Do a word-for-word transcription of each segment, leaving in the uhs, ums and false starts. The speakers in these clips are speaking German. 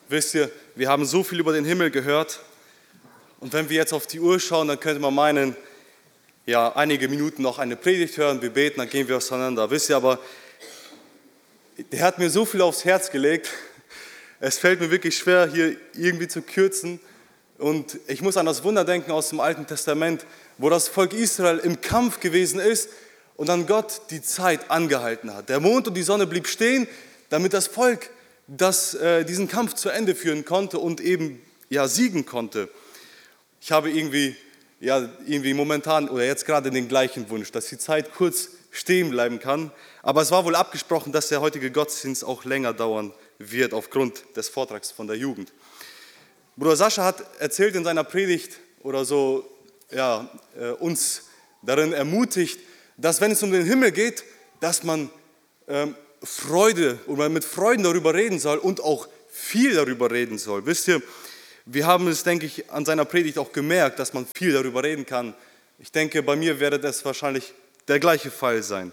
Wisst ihr, wir haben so viel über den Himmel gehört und wenn wir jetzt auf die Uhr schauen, dann könnte man meinen, ja, einige Minuten noch eine Predigt hören, wir beten, dann gehen wir auseinander. Wisst ihr, aber der hat mir so viel aufs Herz gelegt, es fällt mir wirklich schwer, hier irgendwie zu kürzen. Und ich muss an das Wunder denken aus dem Alten Testament, wo das Volk Israel im Kampf gewesen ist und dann Gott die Zeit angehalten hat. Der Mond und die Sonne blieb stehen, damit das Volk das, äh, diesen Kampf zu Ende führen konnte und eben ja, siegen konnte. Ich habe irgendwie, ja, irgendwie momentan oder jetzt gerade den gleichen Wunsch, dass die Zeit kurz stehen bleiben kann. Aber es war wohl abgesprochen, dass der heutige Gottesdienst auch länger dauern wird aufgrund des Vortrags von der Jugend. Bruder Sascha hat erzählt in seiner Predigt oder so ja, äh, uns darin ermutigt, dass wenn es um den Himmel geht, dass man ähm, Freude oder mit Freuden darüber reden soll und auch viel darüber reden soll. Wisst ihr, wir haben es, denke ich, an seiner Predigt auch gemerkt, dass man viel darüber reden kann. Ich denke, bei mir werde das wahrscheinlich der gleiche Fall sein.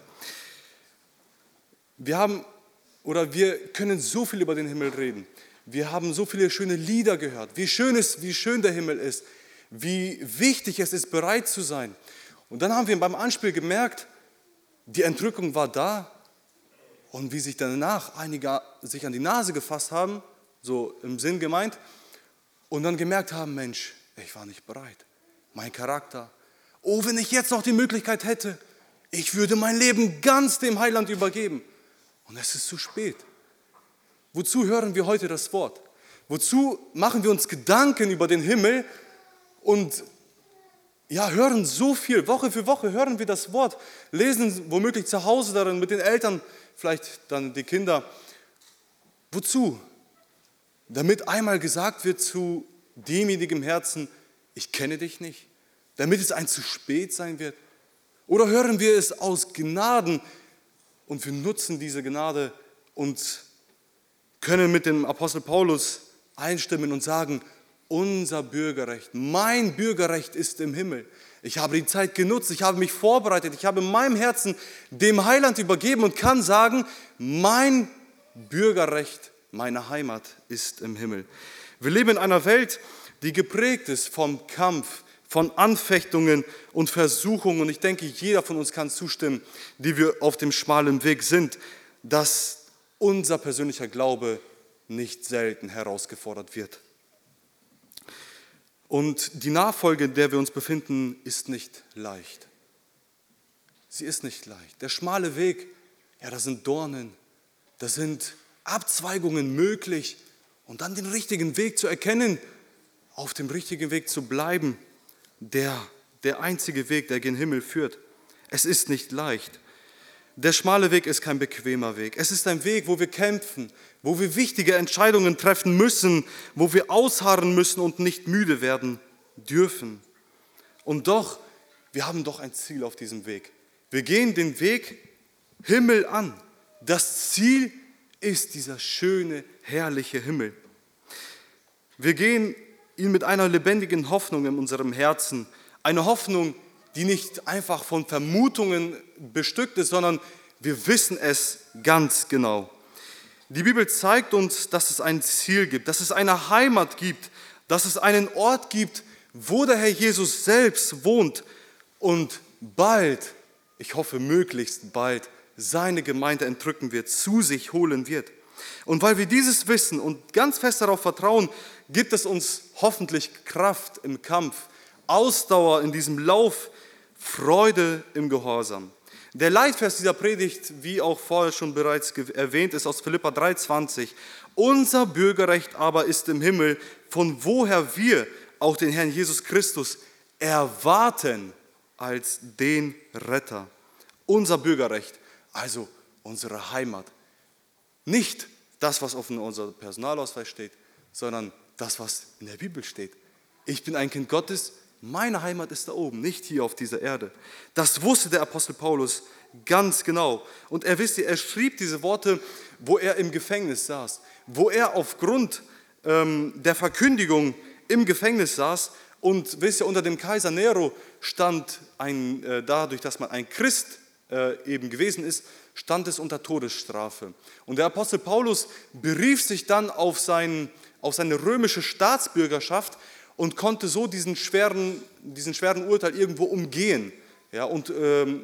Wir haben oder wir können so viel über den Himmel reden. Wir haben so viele schöne Lieder gehört, wie schön, ist, wie schön der Himmel ist, wie wichtig es ist, bereit zu sein. Und dann haben wir beim Anspiel gemerkt, die Entrückung war da und wie sich danach einige sich an die Nase gefasst haben, so im Sinn gemeint, und dann gemerkt haben, Mensch, ich war nicht bereit, mein Charakter. Oh, wenn ich jetzt noch die Möglichkeit hätte, ich würde mein Leben ganz dem Heiland übergeben. Und es ist zu spät. Wozu hören wir heute das Wort? Wozu machen wir uns Gedanken über den Himmel und ja, hören so viel, Woche für Woche hören wir das Wort, lesen womöglich zu Hause darin mit den Eltern, vielleicht dann die Kinder. Wozu? Damit einmal gesagt wird zu demjenigen im Herzen, ich kenne dich nicht, damit es ein zu spät sein wird. Oder hören wir es aus Gnaden und wir nutzen diese Gnade und können mit dem Apostel Paulus einstimmen und sagen, unser Bürgerrecht, mein Bürgerrecht ist im Himmel. Ich habe die Zeit genutzt, ich habe mich vorbereitet, ich habe in meinem Herzen dem Heiland übergeben und kann sagen, mein Bürgerrecht, meine Heimat ist im Himmel. Wir leben in einer Welt, die geprägt ist vom Kampf, von Anfechtungen und Versuchungen. Und ich denke, jeder von uns kann zustimmen, die wir auf dem schmalen Weg sind, dass unser persönlicher Glaube nicht selten herausgefordert wird. Und die Nachfolge, in der wir uns befinden, ist nicht leicht. Sie ist nicht leicht. Der schmale Weg, ja, da sind Dornen, da sind Abzweigungen möglich. Und dann den richtigen Weg zu erkennen, auf dem richtigen Weg zu bleiben, der, der einzige Weg, der gen Himmel führt. Es ist nicht leicht. Der schmale Weg ist kein bequemer Weg. Es ist ein Weg, wo wir kämpfen, wo wir wichtige Entscheidungen treffen müssen, wo wir ausharren müssen und nicht müde werden dürfen. Und doch, wir haben doch ein Ziel auf diesem Weg. Wir gehen den Weg Himmel an. Das Ziel ist dieser schöne, herrliche Himmel. Wir gehen ihn mit einer lebendigen Hoffnung in unserem Herzen. Eine Hoffnung, die nicht einfach von Vermutungen bestückt ist, sondern wir wissen es ganz genau. Die Bibel zeigt uns, dass es ein Ziel gibt, dass es eine Heimat gibt, dass es einen Ort gibt, wo der Herr Jesus selbst wohnt und bald, ich hoffe möglichst bald, seine Gemeinde entrücken wird, zu sich holen wird. Und weil wir dieses wissen und ganz fest darauf vertrauen, gibt es uns hoffentlich Kraft im Kampf, Ausdauer in diesem Lauf, Freude im Gehorsam. Der Leitvers dieser Predigt, wie auch vorher schon bereits erwähnt, ist aus Philipper drei zwanzig. Unser Bürgerrecht aber ist im Himmel, von woher wir auch den Herrn Jesus Christus erwarten als den Retter. Unser Bürgerrecht, also unsere Heimat. Nicht das, was auf unserem Personalausweis steht, sondern das, was in der Bibel steht. Ich bin ein Kind Gottes, meine Heimat ist da oben, nicht hier auf dieser Erde. Das wusste der Apostel Paulus ganz genau. Und er wisst ihr, er schrieb diese Worte, wo er im Gefängnis saß, wo er aufgrund ähm, der Verkündigung im Gefängnis saß. Und wisst ihr, unter dem Kaiser Nero stand ein, äh, dadurch, dass man ein Christ äh, eben gewesen ist, stand es unter Todesstrafe. Und der Apostel Paulus berief sich dann auf seinen auf seine römische Staatsbürgerschaft und konnte so diesen schweren, diesen schweren Urteil irgendwo umgehen. Ja, und ähm,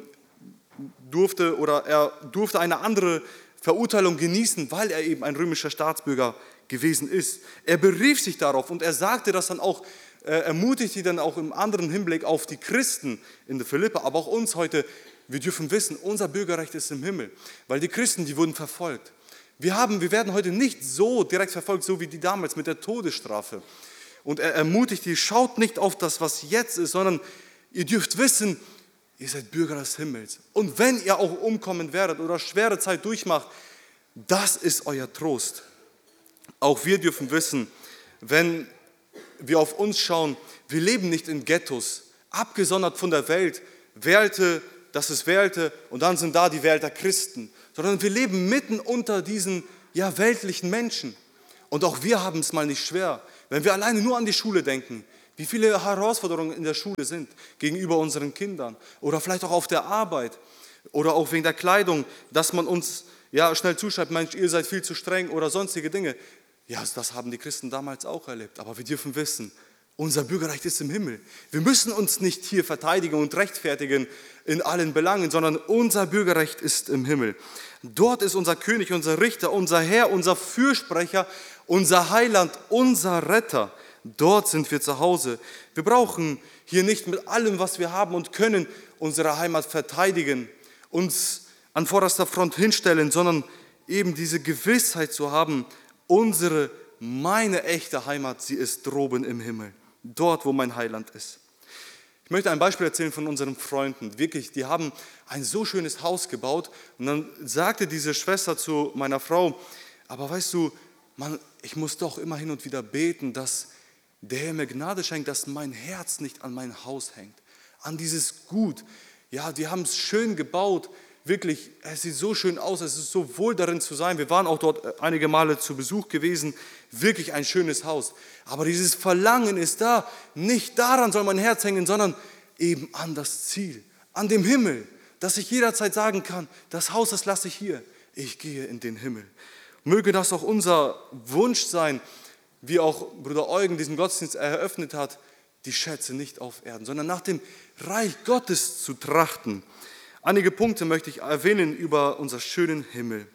durfte oder er durfte eine andere Verurteilung genießen, weil er eben ein römischer Staatsbürger gewesen ist. Er berief sich darauf und er sagte das dann auch, äh, ermutigte dann auch im anderen Hinblick auf die Christen in der Philippa, aber auch uns heute. Wir dürfen wissen, unser Bürgerrecht ist im Himmel, weil die Christen, die wurden verfolgt. Wir, haben, wir werden heute nicht so direkt verfolgt, so wie die damals mit der Todesstrafe. Und er ermutigt die, schaut nicht auf das, was jetzt ist, sondern ihr dürft wissen, ihr seid Bürger des Himmels. Und wenn ihr auch umkommen werdet oder schwere Zeit durchmacht, das ist euer Trost. Auch wir dürfen wissen, wenn wir auf uns schauen, wir leben nicht in Ghettos, abgesondert von der Welt, Werte, das ist Werte und dann sind da die Welt der Christen, sondern wir leben mitten unter diesen ja, weltlichen Menschen. Und auch wir haben es mal nicht schwer, wenn wir alleine nur an die Schule denken, wie viele Herausforderungen in der Schule sind gegenüber unseren Kindern oder vielleicht auch auf der Arbeit oder auch wegen der Kleidung, dass man uns ja, schnell zuschreibt, Mensch, ihr seid viel zu streng oder sonstige Dinge. Ja, das haben die Christen damals auch erlebt, aber wir dürfen wissen, unser Bürgerrecht ist im Himmel. Wir müssen uns nicht hier verteidigen und rechtfertigen in allen Belangen, sondern unser Bürgerrecht ist im Himmel. Dort ist unser König, unser Richter, unser Herr, unser Fürsprecher, unser Heiland, unser Retter. Dort sind wir zu Hause. Wir brauchen hier nicht mit allem, was wir haben und können, unsere Heimat verteidigen, uns an vorderster Front hinstellen, sondern eben diese Gewissheit zu haben, unsere, meine echte Heimat, sie ist droben im Himmel. Dort, wo mein Heiland ist. Ich möchte ein Beispiel erzählen von unseren Freunden. Wirklich, die haben ein so schönes Haus gebaut. Und dann sagte diese Schwester zu meiner Frau, aber weißt du, Mann, ich muss doch immer hin und wieder beten, dass der Herr mir Gnade schenkt, dass mein Herz nicht an mein Haus hängt, an dieses Gut. Ja, die haben es schön gebaut. Wirklich, es sieht so schön aus, es ist so wohl darin zu sein. Wir waren auch dort einige Male zu Besuch gewesen. Wirklich ein schönes Haus. Aber dieses Verlangen ist da. Nicht daran soll mein Herz hängen, sondern eben an das Ziel, an dem Himmel. Dass ich jederzeit sagen kann, das Haus, das lasse ich hier. Ich gehe in den Himmel. Möge das auch unser Wunsch sein, wie auch Bruder Eugen diesen Gottesdienst eröffnet hat, die Schätze nicht auf Erden, sondern nach dem Reich Gottes zu trachten. Einige Punkte möchte ich erwähnen über unseren schönen Himmel.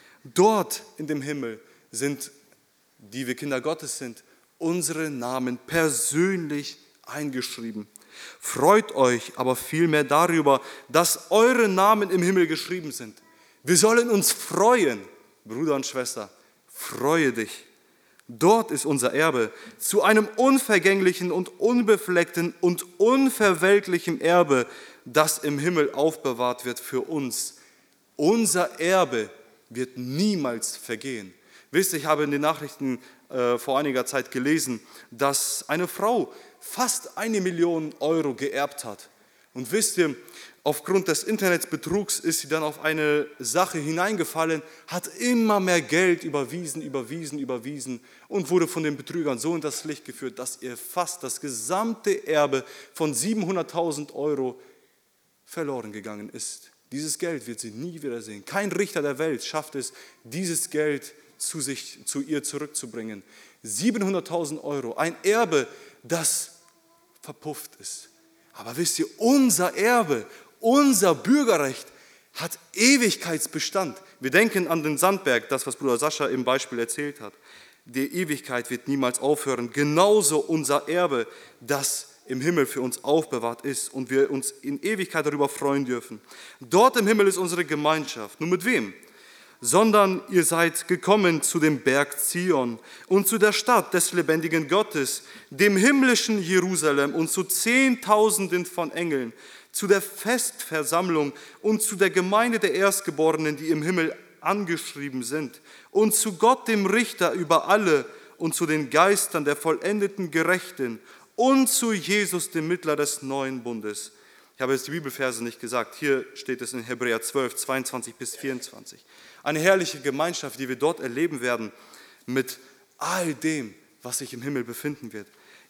Dort in dem Himmel sind, die wir Kinder Gottes sind, unsere Namen persönlich eingeschrieben. Freut euch aber vielmehr darüber, dass eure Namen im Himmel geschrieben sind. Wir sollen uns freuen, Bruder und Schwester, freue dich. Dort ist unser Erbe, zu einem unvergänglichen und unbefleckten und unverwelklichen Erbe, das im Himmel aufbewahrt wird für uns. Unser Erbe wird niemals vergehen. Wisst ihr, ich habe in den Nachrichten äh, vor einiger Zeit gelesen, dass eine Frau fast eine Million Euro geerbt hat. Und wisst ihr, aufgrund des Internetbetrugs ist sie dann auf eine Sache hineingefallen, hat immer mehr Geld überwiesen, überwiesen, überwiesen und wurde von den Betrügern so in das Licht geführt, dass ihr fast das gesamte Erbe von siebenhunderttausend Euro verloren gegangen ist. Dieses Geld wird sie nie wiedersehen. Kein Richter der Welt schafft es, dieses Geld zu, sich, zu ihr zurückzubringen. siebenhunderttausend Euro, ein Erbe, das verpufft ist. Aber wisst ihr, unser Erbe, unser Bürgerrecht hat Ewigkeitsbestand. Wir denken an den Sandberg, das, was Bruder Sascha im Beispiel erzählt hat. Die Ewigkeit wird niemals aufhören. Genauso unser Erbe, das im Himmel für uns aufbewahrt ist und wir uns in Ewigkeit darüber freuen dürfen. Dort im Himmel ist unsere Gemeinschaft. Nun mit wem? Sondern ihr seid gekommen zu dem Berg Zion und zu der Stadt des lebendigen Gottes, dem himmlischen Jerusalem und zu Zehntausenden von Engeln, zu der Festversammlung und zu der Gemeinde der Erstgeborenen, die im Himmel angeschrieben sind, und zu Gott, dem Richter über alle, und zu den Geistern der vollendeten Gerechten und zu Jesus, dem Mittler des neuen Bundes. Ich habe jetzt die Bibelverse nicht gesagt, hier steht es in Hebräer zwölf, zweiundzwanzig bis vierundzwanzig. Eine herrliche Gemeinschaft, die wir dort erleben werden, mit all dem, was sich im Himmel befinden wird.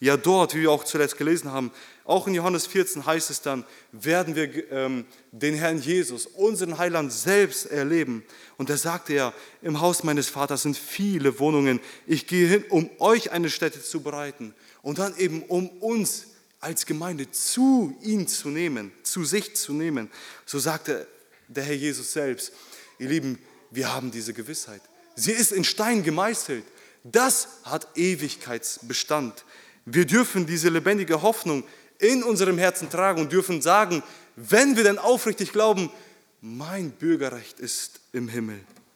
Ja, dort, wie wir auch zuletzt gelesen haben, auch in Johannes vierzehn heißt es dann, werden wir ähm, den Herrn Jesus, unseren Heiland selbst erleben. Und da sagte er, im Haus meines Vaters sind viele Wohnungen. Ich gehe hin, um euch eine Stätte zu bereiten. Und dann eben, um uns als Gemeinde zu ihm zu nehmen, zu sich zu nehmen. So sagte der Herr Jesus selbst. Ihr Lieben, wir haben diese Gewissheit. Sie ist in Stein gemeißelt. Das hat Ewigkeitsbestand. Wir dürfen diese lebendige Hoffnung in unserem Herzen tragen und dürfen sagen, wenn wir denn aufrichtig glauben, mein Bürgerrecht ist im Himmel.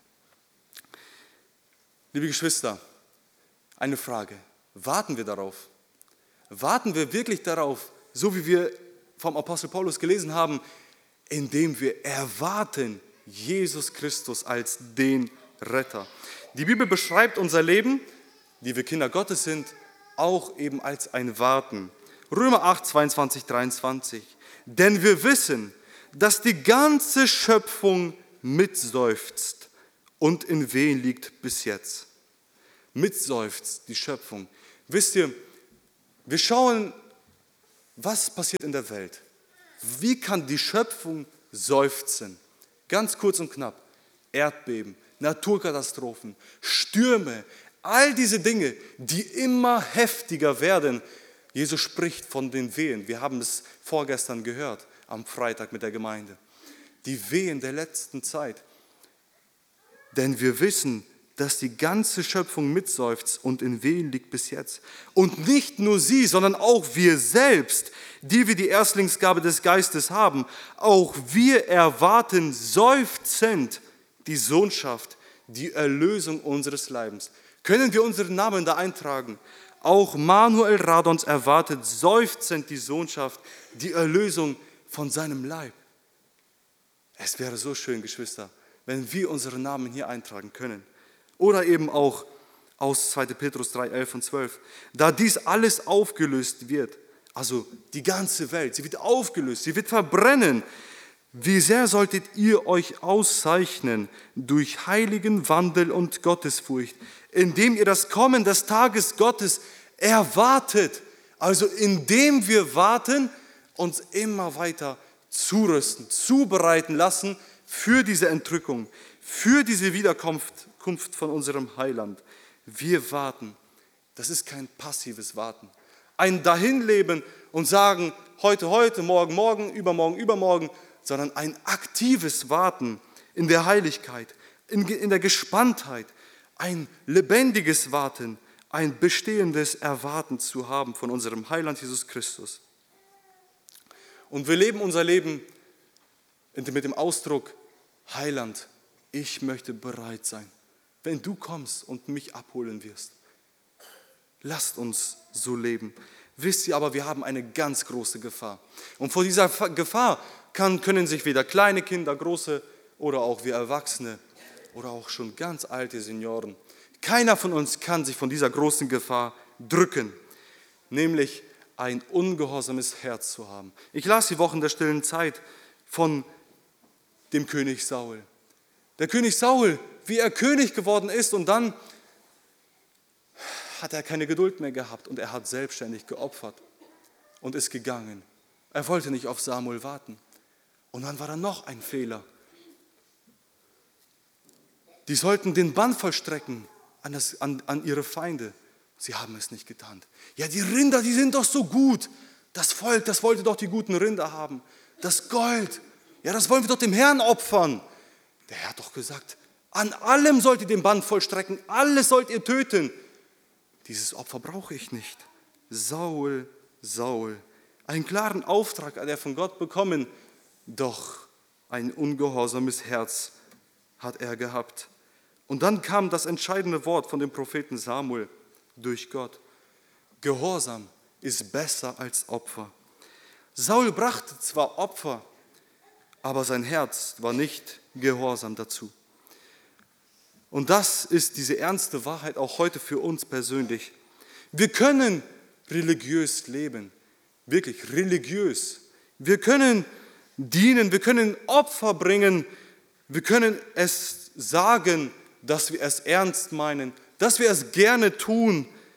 Liebe Geschwister, eine Frage. Warten wir darauf? Warten wir wirklich darauf, so wie wir vom Apostel Paulus gelesen haben, indem wir erwarten Jesus Christus als den Retter. Die Bibel beschreibt unser Leben, die wir Kinder Gottes sind, auch eben als ein Warten. Römer acht, zweiundzwanzig, dreiundzwanzig. Denn wir wissen, dass die ganze Schöpfung mitseufzt und in Wehen liegt bis jetzt. Mitseufzt die Schöpfung. Wisst ihr, wir schauen, was passiert in der Welt. Wie kann die Schöpfung seufzen? Ganz kurz und knapp. Erdbeben, Naturkatastrophen, Stürme, all diese Dinge, die immer heftiger werden. Jesus spricht von den Wehen. Wir haben es vorgestern gehört, am Freitag mit der Gemeinde. Die Wehen der letzten Zeit. Denn wir wissen, dass die ganze Schöpfung mitseufzt und in Wehen liegt bis jetzt. Und nicht nur sie, sondern auch wir selbst, die wir die Erstlingsgabe des Geistes haben, auch wir erwarten seufzend die Sohnschaft, die Erlösung unseres Leibes. Können wir unseren Namen da eintragen? Auch Manuel Radons erwartet seufzend die Sohnschaft, die Erlösung von seinem Leib. Es wäre so schön, Geschwister, wenn wir unseren Namen hier eintragen können. Oder eben auch aus zweiter Petrus drei, elf und zwölf. Da dies alles aufgelöst wird, also die ganze Welt, sie wird aufgelöst, sie wird verbrennen. Wie sehr solltet ihr euch auszeichnen durch heiligen Wandel und Gottesfurcht, indem ihr das Kommen des Tages Gottes erwartet. Also indem wir warten, uns immer weiter zurüsten, zubereiten lassen für diese Entrückung, für diese Wiederkunft von unserem Heiland. Wir warten. Das ist kein passives Warten. Ein Dahinleben und sagen, heute, heute, morgen, morgen, übermorgen, übermorgen, sondern ein aktives Warten in der Heiligkeit, in, in der Gespanntheit, ein lebendiges Warten, ein bestehendes Erwarten zu haben von unserem Heiland Jesus Christus. Und wir leben unser Leben mit dem Ausdruck, Heiland, ich möchte bereit sein, wenn du kommst und mich abholen wirst. Lasst uns so leben. Wisst ihr aber, wir haben eine ganz große Gefahr. Und vor dieser Gefahr kann, können sich weder kleine Kinder, große oder auch wir Erwachsene oder auch schon ganz alte Senioren, keiner von uns kann sich von dieser großen Gefahr drücken, nämlich ein ungehorsames Herz zu haben. Ich las die Wochen der stillen Zeit von dem König Saul. Der König Saul, wie er König geworden ist und dann hat er keine Geduld mehr gehabt und er hat selbstständig geopfert und ist gegangen. Er wollte nicht auf Samuel warten. Und dann war da noch ein Fehler. Die sollten den Bann vollstrecken an, das, an, an ihre Feinde. Sie haben es nicht getan. Ja, die Rinder, die sind doch so gut. Das Volk, das wollte doch die guten Rinder haben. Das Gold, ja, das wollen wir doch dem Herrn opfern. Der Herr hat doch gesagt, an allem sollt ihr den Bann vollstrecken, alles sollt ihr töten. Dieses Opfer brauche ich nicht. Saul, Saul, einen klaren Auftrag hat er von Gott bekommen, doch ein ungehorsames Herz hat er gehabt. Und dann kam das entscheidende Wort von dem Propheten Samuel durch Gott. Gehorsam ist besser als Opfer. Saul brachte zwar Opfer, aber sein Herz war nicht gehorsam dazu. Und das ist diese ernste Wahrheit auch heute für uns persönlich. Wir können religiös leben, wirklich religiös. Wir können dienen, wir können Opfer bringen, wir können es sagen, dass wir es ernst meinen, dass wir es gerne tun,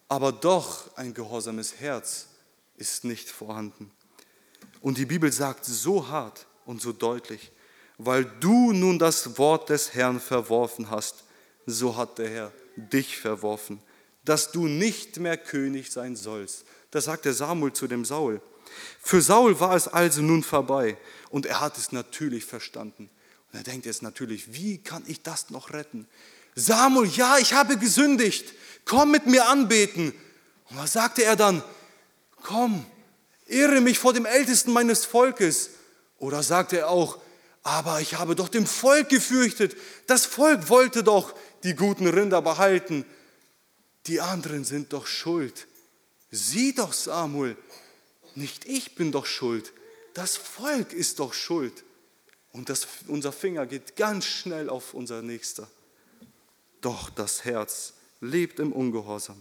aber doch ein gehorsames Herz ist nicht vorhanden. Und die Bibel sagt so hart und so deutlich, weil du nun das Wort des Herrn verworfen hast, so hat der Herr dich verworfen, dass du nicht mehr König sein sollst. Das sagt der Samuel zu dem Saul. Für Saul war es also nun vorbei und er hat es natürlich verstanden. Und er denkt jetzt natürlich, wie kann ich das noch retten? Samuel, ja, ich habe gesündigt, komm mit mir anbeten. Und was sagte er dann? Komm, ehre mich vor dem Ältesten meines Volkes. Oder sagte er auch, aber ich habe doch dem Volk gefürchtet. Das Volk wollte doch die guten Rinder behalten. Die anderen sind doch schuld. Sieh doch, Samuel, nicht ich bin doch schuld. Das Volk ist doch schuld. Und das, unser Finger geht ganz schnell auf unser Nächster. Doch das Herz lebt im Ungehorsam.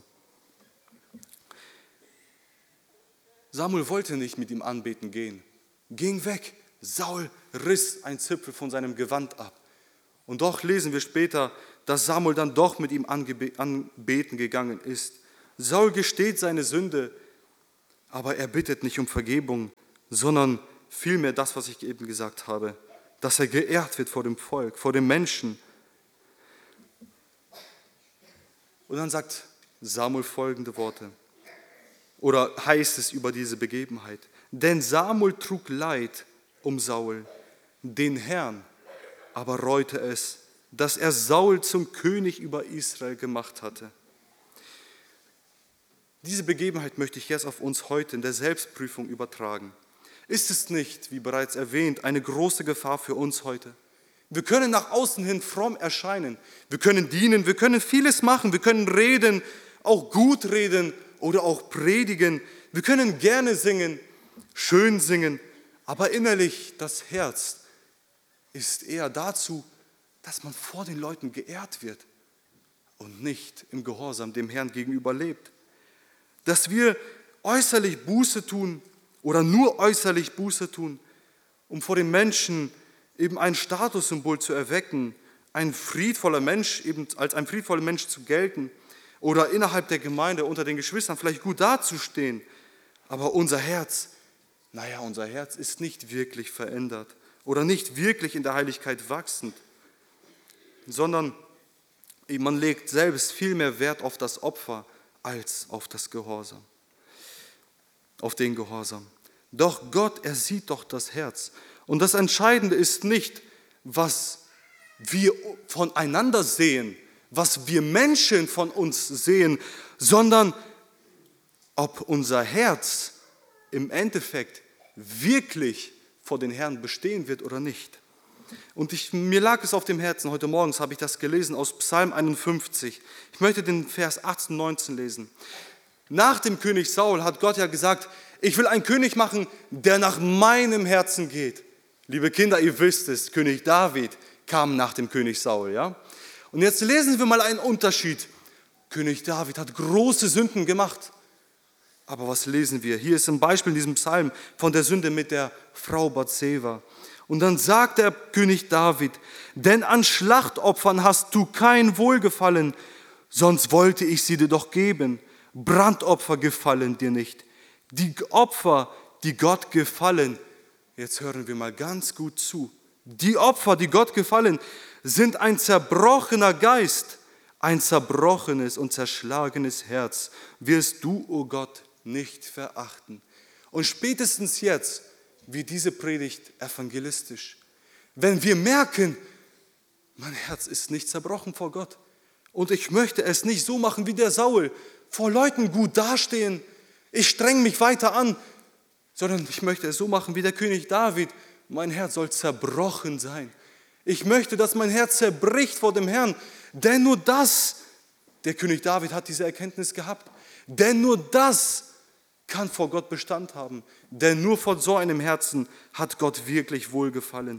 Samuel wollte nicht mit ihm anbeten gehen. Ging weg. Saul riss ein Zipfel von seinem Gewand ab. Und doch lesen wir später, dass Samuel dann doch mit ihm anbeten gegangen ist. Saul gesteht seine Sünde, aber er bittet nicht um Vergebung, sondern vielmehr das, was ich eben gesagt habe, dass er geehrt wird vor dem Volk, vor den Menschen. Und dann sagt Samuel folgende Worte, oder heißt es über diese Begebenheit, denn Samuel trug Leid um Saul, den Herrn aber reute es, dass er Saul zum König über Israel gemacht hatte. Diese Begebenheit möchte ich jetzt auf uns heute in der Selbstprüfung übertragen. Ist es nicht, wie bereits erwähnt, eine große Gefahr für uns heute? Wir können nach außen hin fromm erscheinen, wir können dienen, wir können vieles machen, wir können reden, auch gut reden oder auch predigen, wir können gerne singen, schön singen, aber innerlich das Herz ist eher dazu, dass man vor den Leuten geehrt wird und nicht im Gehorsam dem Herrn gegenüber lebt. Dass wir äußerlich Buße tun oder nur äußerlich Buße tun, um vor den Menschen eben ein Statussymbol zu erwecken, ein friedvoller Mensch, eben als ein friedvoller Mensch zu gelten oder innerhalb der Gemeinde unter den Geschwistern vielleicht gut dazustehen. Aber unser Herz, naja, unser Herz ist nicht wirklich verändert oder nicht wirklich in der Heiligkeit wachsend, sondern man legt selbst viel mehr Wert auf das Opfer als auf das Gehorsam, auf den Gehorsam. Doch Gott, er sieht doch das Herz. Und das Entscheidende ist nicht, was wir voneinander sehen, was wir Menschen von uns sehen, sondern ob unser Herz im Endeffekt wirklich vor den Herrn bestehen wird oder nicht. Und ich, mir lag es auf dem Herzen, heute morgens habe ich das gelesen aus Psalm einundfünfzig. Ich möchte den Vers achtzehn, neunzehn lesen. Nach dem König Saul hat Gott ja gesagt, ich will einen König machen, der nach meinem Herzen geht. Liebe Kinder, ihr wisst es, König David kam nach dem König Saul. Ja? Und jetzt lesen wir mal einen Unterschied. König David hat große Sünden gemacht. Aber was lesen wir? Hier ist ein Beispiel in diesem Psalm von der Sünde mit der Frau Bathseba. Und dann sagt der König David, denn an Schlachtopfern hast du kein Wohlgefallen, sonst wollte ich sie dir doch geben. Brandopfer gefallen dir nicht. Die Opfer, die Gott gefallen, jetzt hören wir mal ganz gut zu, die Opfer, die Gott gefallen, sind ein zerbrochener Geist, ein zerbrochenes und zerschlagenes Herz, wirst du, o Gott, nicht verachten. Und spätestens jetzt wird diese Predigt evangelistisch. Wenn wir merken, mein Herz ist nicht zerbrochen vor Gott und ich möchte es nicht so machen wie der Saul, vor Leuten gut dastehen, ich streng mich weiter an, sondern ich möchte es so machen wie der König David. Mein Herz soll zerbrochen sein. Ich möchte, dass mein Herz zerbricht vor dem Herrn, denn nur das, der König David hat diese Erkenntnis gehabt, denn nur das kann vor Gott Bestand haben, denn nur von so einem Herzen hat Gott wirklich Wohlgefallen.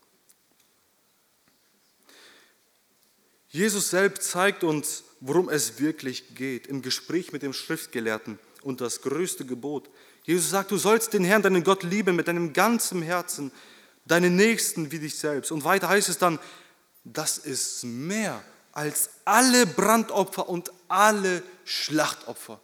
Jesus selbst zeigt uns, worum es wirklich geht, im Gespräch mit dem Schriftgelehrten und das größte Gebot. Jesus sagt, du sollst den Herrn, deinen Gott lieben mit deinem ganzen Herzen, deinen Nächsten wie dich selbst. Und weiter heißt es dann, das ist mehr als alle Brandopfer und alle Schlachtopfer.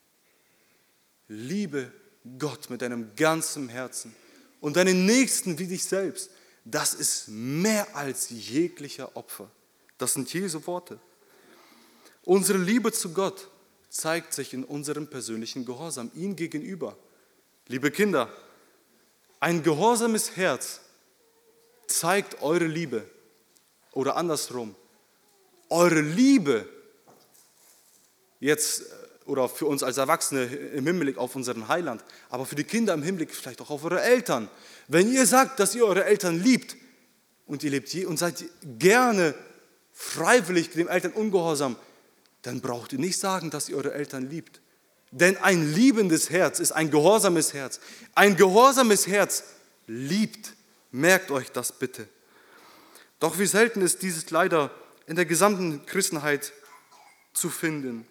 Liebe Gott mit deinem ganzen Herzen und deinen Nächsten wie dich selbst. Das ist mehr als jeglicher Opfer. Das sind Jesu Worte. Unsere Liebe zu Gott zeigt sich in unserem persönlichen Gehorsam, ihm gegenüber. Liebe Kinder, ein gehorsames Herz zeigt eure Liebe. Oder andersrum, eure Liebe jetzt, oder für uns als Erwachsene im Hinblick auf unseren Heiland, aber für die Kinder im Hinblick vielleicht auch auf eure Eltern. Wenn ihr sagt, dass ihr eure Eltern liebt und ihr lebt je und seid gerne freiwillig dem Eltern ungehorsam, dann braucht ihr nicht sagen, dass ihr eure Eltern liebt. Denn ein liebendes Herz ist ein gehorsames Herz. Ein gehorsames Herz liebt. Merkt euch das bitte. Doch wie selten ist dieses leider in der gesamten Christenheit zu finden.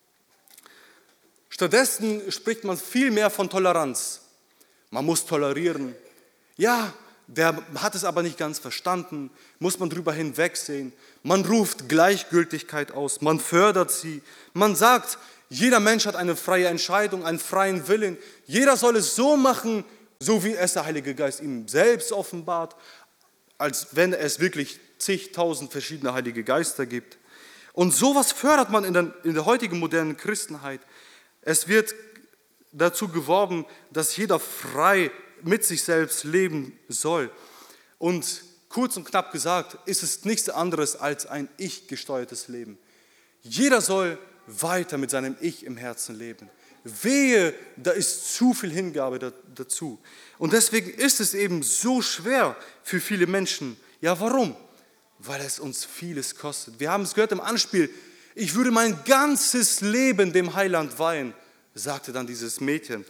Stattdessen spricht man viel mehr von Toleranz. Man muss tolerieren. Ja, der hat es aber nicht ganz verstanden, muss man drüber hinwegsehen. Man ruft Gleichgültigkeit aus, man fördert sie. Man sagt, jeder Mensch hat eine freie Entscheidung, einen freien Willen. Jeder soll es so machen, so wie es der Heilige Geist ihm selbst offenbart, als wenn es wirklich zigtausend verschiedene Heilige Geister gibt. Und sowas fördert man in der, in der heutigen modernen Christenheit. Es wird dazu geworben, dass jeder frei mit sich selbst leben soll. Und kurz und knapp gesagt, ist es nichts anderes als ein ich-gesteuertes Leben. Jeder soll weiter mit seinem Ich im Herzen leben. Wehe, da ist zu viel Hingabe dazu. Und deswegen ist es eben so schwer für viele Menschen. Ja, warum? Weil es uns vieles kostet. Wir haben es gehört im Anspiel, ich würde mein ganzes Leben dem Heiland weihen, sagte dann dieses Mädchen.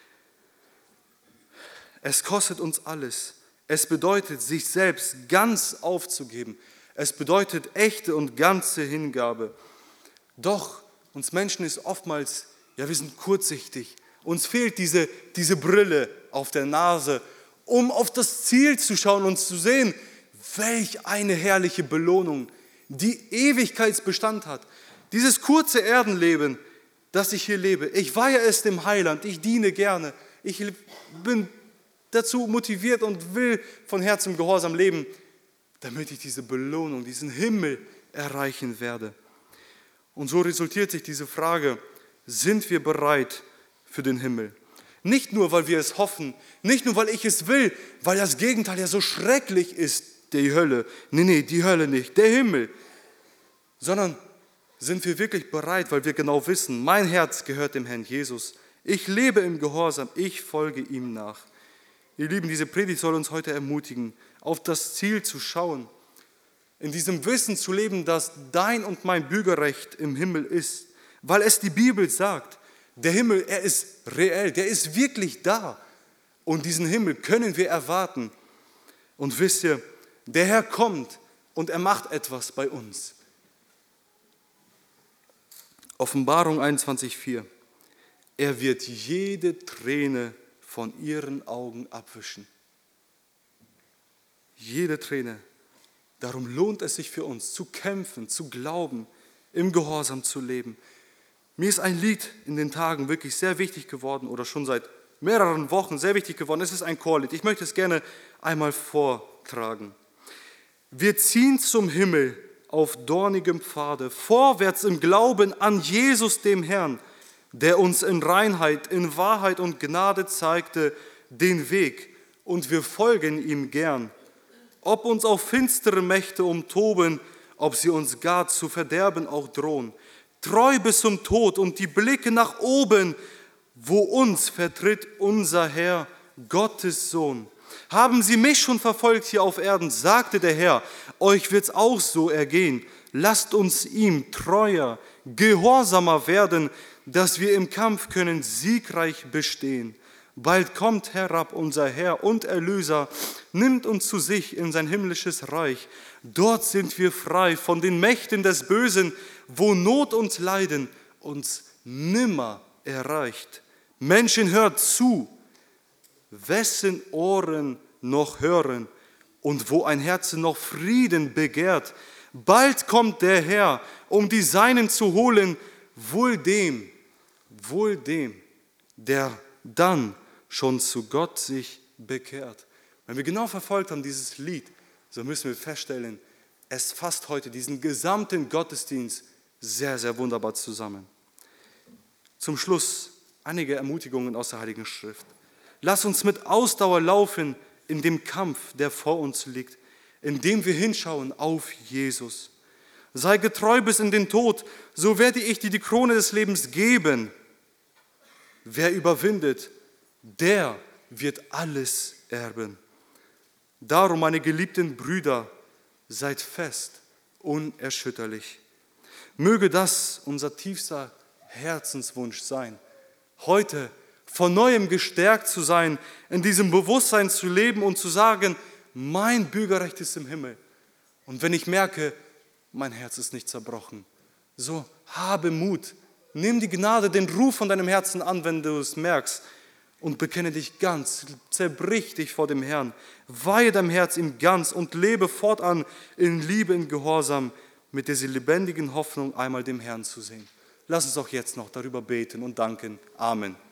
Es kostet uns alles. Es bedeutet, sich selbst ganz aufzugeben. Es bedeutet echte und ganze Hingabe. Doch uns Menschen ist oftmals, ja, wir sind kurzsichtig. Uns fehlt diese, diese Brille auf der Nase, um auf das Ziel zu schauen und zu sehen, welch eine herrliche Belohnung, die Ewigkeitsbestand hat. Dieses kurze Erdenleben, das ich hier lebe, ich weihe es dem Heiland, ich diene gerne, ich bin dazu motiviert und will von Herzen gehorsam leben, damit ich diese Belohnung, diesen Himmel erreichen werde. Und so resultiert sich diese Frage, sind wir bereit für den Himmel? Nicht nur, weil wir es hoffen, nicht nur, weil ich es will, weil das Gegenteil ja so schrecklich ist, die Hölle. Nee, nee, die Hölle nicht, der Himmel. Sondern sind wir wirklich bereit, weil wir genau wissen, mein Herz gehört dem Herrn Jesus. Ich lebe im Gehorsam, ich folge ihm nach. Ihr Lieben, diese Predigt soll uns heute ermutigen, auf das Ziel zu schauen, in diesem Wissen zu leben, dass dein und mein Bürgerrecht im Himmel ist, weil es die Bibel sagt, der Himmel, er ist reell, der ist wirklich da und diesen Himmel können wir erwarten. Und wisst ihr, der Herr kommt und er macht etwas bei uns. Offenbarung einundzwanzig vier. Er wird jede Träne von ihren Augen abwischen. Jede Träne. Darum lohnt es sich für uns, zu kämpfen, zu glauben, im Gehorsam zu leben. Mir ist ein Lied in den Tagen wirklich sehr wichtig geworden oder schon seit mehreren Wochen sehr wichtig geworden. Es ist ein Chorlied. Ich möchte es gerne einmal vortragen. Wir ziehen zum Himmel auf dornigem Pfade, vorwärts im Glauben an Jesus, dem Herrn, der uns in Reinheit, in Wahrheit und Gnade zeigte den Weg, und wir folgen ihm gern. Ob uns auch finstere Mächte umtoben, ob sie uns gar zu verderben auch drohen. Treu bis zum Tod und die Blicke nach oben, wo uns vertritt unser Herr, Gottes Sohn. Haben sie mich schon verfolgt hier auf Erden, sagte der Herr, euch wird's auch so ergehen. Lasst uns ihm treuer, gehorsamer werden, dass wir im Kampf können siegreich bestehen. Bald kommt herab unser Herr und Erlöser, nimmt uns zu sich in sein himmlisches Reich. Dort sind wir frei von den Mächten des Bösen, wo Not und Leiden uns nimmer erreicht. Menschen, hört zu, wessen Ohren noch hören und wo ein Herz noch Frieden begehrt. Bald kommt der Herr, um die Seinen zu holen, wohl dem, wohl dem, der dann schon zu Gott sich bekehrt. Wenn wir genau verfolgt haben, dieses Lied, so müssen wir feststellen, es fasst heute diesen gesamten Gottesdienst sehr, sehr wunderbar zusammen. Zum Schluss einige Ermutigungen aus der Heiligen Schrift. Lass uns mit Ausdauer laufen in dem Kampf, der vor uns liegt, indem wir hinschauen auf Jesus. Sei getreu bis in den Tod, so werde ich dir die Krone des Lebens geben. Wer überwindet, der wird alles erben. Darum, meine geliebten Brüder, seid fest, unerschütterlich. Möge das unser tiefster Herzenswunsch sein, heute von Neuem gestärkt zu sein, in diesem Bewusstsein zu leben und zu sagen, mein Bürgerrecht ist im Himmel. Und wenn ich merke, mein Herz ist nicht zerbrochen, so habe Mut, nimm die Gnade, den Ruf von deinem Herzen an, wenn du es merkst, und bekenne dich ganz, zerbrich dich vor dem Herrn, weihe dein Herz ihm ganz und lebe fortan in Liebe, in Gehorsam, mit dieser lebendigen Hoffnung, einmal dem Herrn zu sehen. Lass uns auch jetzt noch darüber beten und danken. Amen.